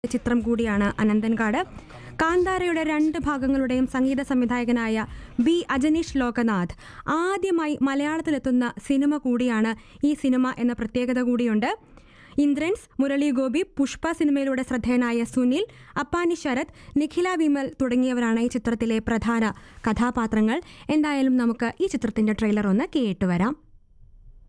ചിത്രം കൂടിയാണ് അനന്തൻകാട്. കാന്താരയുടെ 2 ഭാഗങ്ങളുടെയും സംഗീത സംവിധായകനായ ബി അജനീഷ് ലോകനാഥ് ആദ്യമായി മലയാളത്തിലെത്തുന്ന സിനിമ കൂടിയാണ് ഈ സിനിമ എന്ന പ്രത്യേകത കൂടിയുണ്ട്. ഇന്ദ്രൻസ്, മുരളി ഗോപി, പുഷ്പ സിനിമയിലൂടെ ശ്രദ്ധേയനായ സുനിൽ, അപ്പാനി ശരത്, നിഖില വിമൽ തുടങ്ങിയവരാണ് ഈ ചിത്രത്തിലെ പ്രധാന കഥാപാത്രങ്ങൾ. എന്തായാലും നമുക്ക് ഈ ചിത്രത്തിന്റെ ട്രെയിലർ ഒന്ന് കേട്ടുവരാം.